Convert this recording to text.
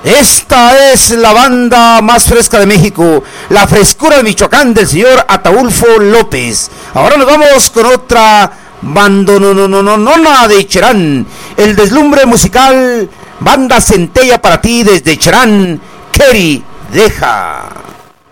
Esta es la banda más fresca de México, la frescura de Michoacán del señor Ataulfo López. Ahora nos vamos con otra bandonononona de Cherán, el deslumbre musical, banda Centella para ti desde Cherán, Keri, deja.